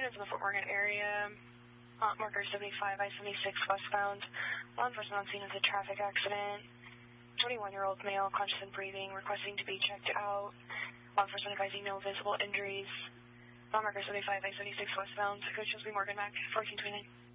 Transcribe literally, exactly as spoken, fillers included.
units in the Fort Morgan area. Uh, marker seventy-five, I seventy-six westbound. Law enforcement on scene of the traffic accident. twenty-one-year-old male, conscious and breathing, requesting to be checked out. Law enforcement advising no visible injuries. Law marker seventy-five, I seventy-six westbound. Coach Chelsea Morgan Mac, fourteen twenty-nine.